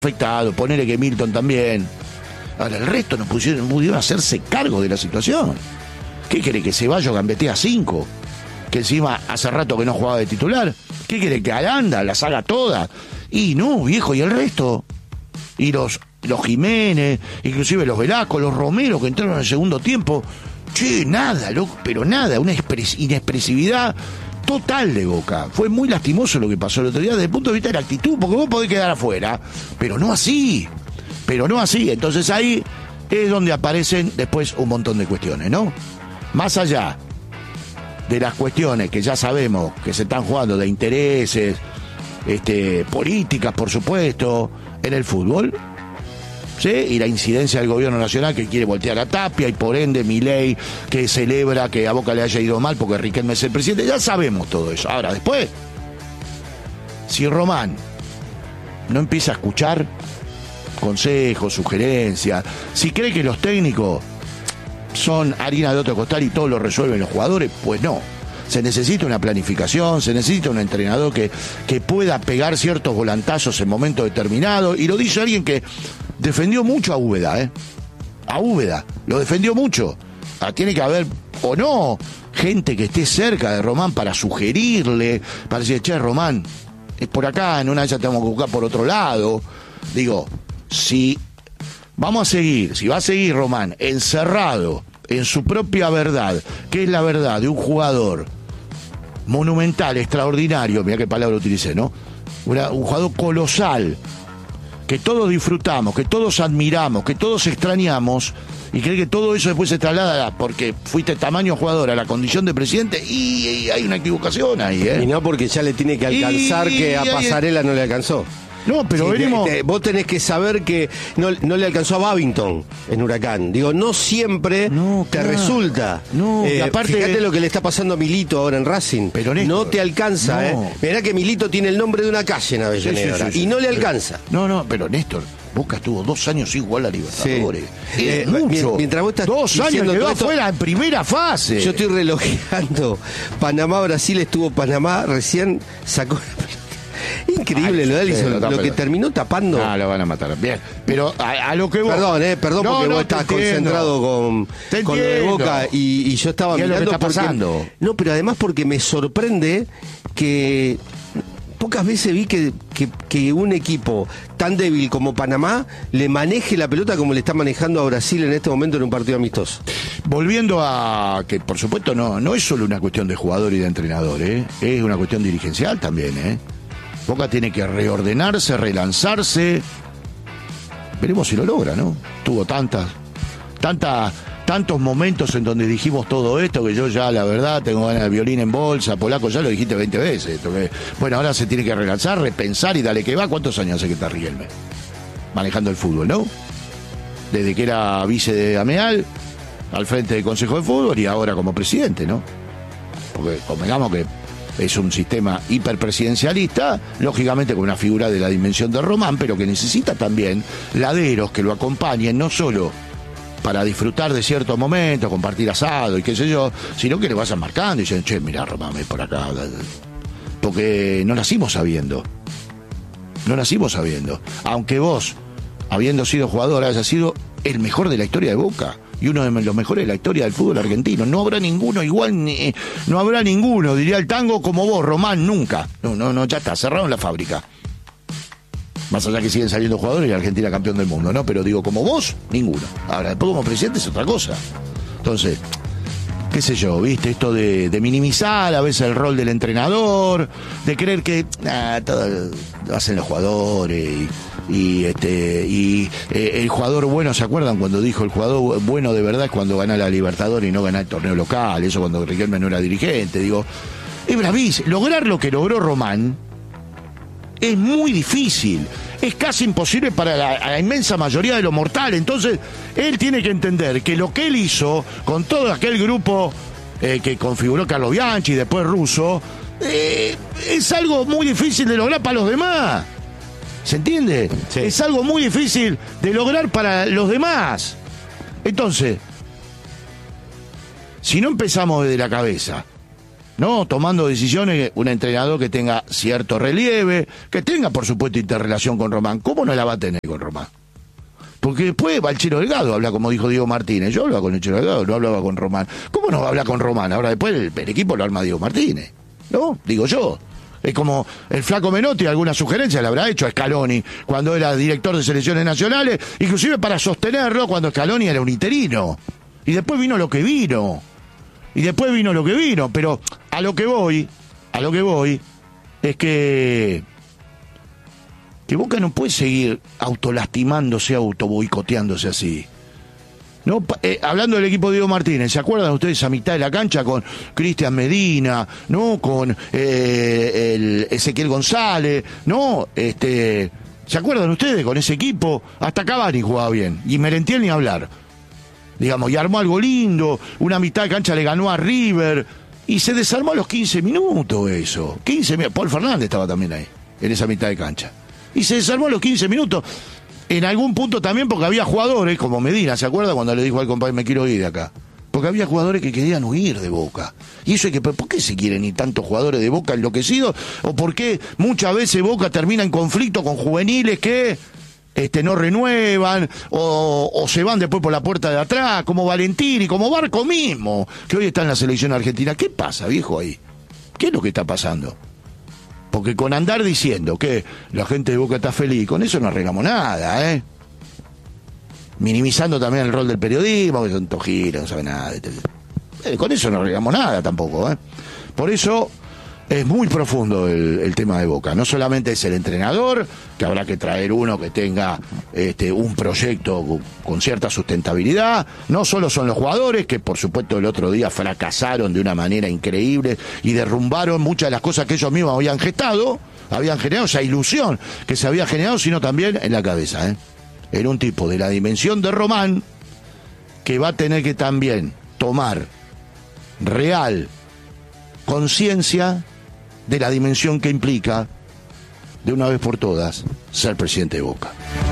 afectado, ponele que Milton también. Ahora, el resto no pudieron hacerse cargo de la situación. ¿Qué quiere? ¿Que Ceballos gambetea 5? ¿Que encima hace rato que no jugaba de titular? ¿Qué quiere? ¿Que Aranda las haga todas? Y no, viejo, ¿y el resto? Y los Jiménez, inclusive los Velasco, los Romero que entraron en el segundo tiempo. Che, nada, loco, pero nada, una inexpresividad total de Boca. Fue muy lastimoso lo que pasó el otro día desde el punto de vista de la actitud, porque vos podés quedar afuera, pero no así. Entonces ahí es donde aparecen después un montón de cuestiones, ¿no? Más allá de las cuestiones que ya sabemos que se están jugando de intereses, políticas, por supuesto, en el fútbol, ¿sí? Y la incidencia del gobierno nacional que quiere voltear a Tapia y por ende Milei que celebra que a Boca le haya ido mal porque Riquelme es el presidente. Ya sabemos todo eso. Ahora, después, si Román no empieza a escuchar consejos, sugerencias, si cree que los técnicos son harina de otro costal y todo lo resuelven los jugadores, pues no. Se necesita una planificación, se necesita un entrenador que pueda pegar ciertos volantazos en momentos determinados. Y lo dice alguien que defendió mucho a Úbeda, A Úbeda, lo defendió mucho. Tiene que haber, o no, gente que esté cerca de Román para sugerirle, para decir, che, Román, es por acá, en una de ellas tenemos que buscar por otro lado. Digo, si va a seguir Román encerrado en su propia verdad, que es la verdad de un jugador monumental, extraordinario, mira qué palabra utilicé, ¿no? Un jugador colosal, que todos disfrutamos, que todos admiramos, que todos extrañamos, y cree que todo eso después se traslada porque fuiste tamaño jugador a la condición de presidente, y hay una equivocación ahí, Y no porque ya le tiene que alcanzar que a Pasarela no le alcanzó. No, pero sí, venimos... vos tenés que saber que no le alcanzó a Babington en Huracán. Digo, no siempre te resulta. No, aparte... Fíjate lo que le está pasando a Milito ahora en Racing. Pero Néstor, no te alcanza, Mirá que Milito tiene el nombre de una calle en Avellaneda. Sí, y no le alcanza. No, pero Néstor, Boca estuvo 2 años sin jugar a la Libertadores. Sí. Mucho. Mientras vos estás 2 años quedó afuera en primera fase. Yo estoy relojeando. Panamá-Brasil estuvo Panamá, recién sacó la pelota. Increíble lo de Alisson, lo que terminó tapando. Lo van a matar. Bien, pero a lo que vos... Perdón, porque vos estás concentrado con lo de Boca y yo estaba mirando lo que está pasando. No, pero además porque me sorprende que pocas veces vi que un equipo tan débil como Panamá le maneje la pelota como le está manejando a Brasil en este momento en un partido amistoso. Volviendo a que, por supuesto, no es solo una cuestión de jugador y de entrenador, es una cuestión dirigencial también, Boca tiene que reordenarse, relanzarse. Veremos si lo logra, ¿no? Tuvo tantos momentos en donde dijimos todo esto que yo ya, la verdad, tengo ganas de violín en bolsa. Polaco, ya lo dijiste 20 veces. Bueno, ahora se tiene que relanzar, repensar y dale que va. ¿Cuántos años hace que está Riquelme manejando el fútbol, no? Desde que era vice de Ameal, al frente del Consejo de Fútbol y ahora como presidente, ¿no? Porque convengamos que es un sistema hiperpresidencialista, lógicamente con una figura de la dimensión de Román, pero que necesita también laderos que lo acompañen, no solo para disfrutar de ciertos momentos, compartir asado y qué sé yo, sino que le vayan marcando y dicen, che, mirá, Román, ven por acá. Porque no nacimos sabiendo. Aunque vos, habiendo sido jugador, hayas sido el mejor de la historia de Boca. Y uno de los mejores de la historia del fútbol argentino. No habrá ninguno igual, no habrá ninguno, diría el tango, como vos, Román, nunca. No, ya está, cerraron la fábrica. Más allá que siguen saliendo jugadores y Argentina campeón del mundo, ¿no? Pero digo, como vos, ninguno. Ahora, después como presidente es otra cosa. Entonces, qué sé yo, ¿viste? Esto de minimizar a veces el rol del entrenador, de creer que todo lo hacen los jugadores y el jugador bueno, ¿se acuerdan cuando dijo el jugador bueno de verdad es cuando gana la Libertadores y no gana el torneo local? Eso cuando Riquelme no era dirigente. Digo, es bravísimo. Lograr lo que logró Román es muy difícil, es casi imposible para la inmensa mayoría de los mortales. Entonces él tiene que entender que lo que él hizo con todo aquel grupo que configuró Carlos Bianchi y después Russo es algo muy difícil de lograr para los demás. ¿Se entiende? Sí. Es algo muy difícil de lograr para los demás. Entonces, si no empezamos desde la cabeza ¿no? Tomando decisiones, un entrenador que tenga cierto relieve, que tenga, por supuesto, interrelación con Román. ¿Cómo no la va a tener con Román? Porque después va el Chino Delgado, habla como dijo Diego Martínez. Yo hablaba con el Chino Delgado, no hablaba con Román. ¿Cómo no va a hablar con Román? Ahora después el equipo lo arma Diego Martínez, ¿no? Digo yo. Es como el Flaco Menotti, alguna sugerencia le habrá hecho a Scaloni cuando era director de selecciones nacionales, inclusive para sostenerlo cuando Scaloni era un interino. Y después vino lo que vino. Pero a lo que voy es que Boca no puede seguir autolastimándose, autoboicoteándose así. No, hablando del equipo de Diego Martínez, ¿se acuerdan ustedes a mitad de la cancha con Cristian Medina, no, con el Ezequiel González, no, ¿se acuerdan ustedes con ese equipo? Hasta Cavani jugaba bien, y Merentiel ni hablar, digamos, y armó algo lindo, una mitad de cancha le ganó a River, y se desarmó a los 15 minutos eso, 15 minutos, Paul Fernández estaba también ahí, en esa mitad de cancha, y se desarmó a los 15 minutos, en algún punto también porque había jugadores, como Medina, ¿se acuerda cuando le dijo al compadre me quiero ir de acá? Porque había jugadores que querían huir de Boca. Y eso es que, ¿por qué se quieren ir tantos jugadores de Boca enloquecidos? ¿O por qué muchas veces Boca termina en conflicto con juveniles que no renuevan o se van después por la puerta de atrás, como Valentini, como Barco mismo, que hoy está en la selección argentina? ¿Qué pasa, viejo, ahí? ¿Qué es lo que está pasando? Porque con andar diciendo que la gente de Boca está feliz, con eso no arreglamos nada, ¿eh? Minimizando también el rol del periodismo, que son tojiros, no saben nada. Con eso no arreglamos nada tampoco, ¿eh? Por eso es muy profundo el tema de Boca. No solamente es el entrenador, que habrá que traer uno que tenga un proyecto con cierta sustentabilidad. No solo son los jugadores, que por supuesto el otro día fracasaron de una manera increíble y derrumbaron muchas de las cosas que ellos mismos habían gestado, habían generado esa ilusión que se había generado, sino también en la cabeza, ¿eh? En un tipo de la dimensión de Román, que va a tener que también tomar real conciencia de la dimensión que implica, de una vez por todas, ser presidente de Boca.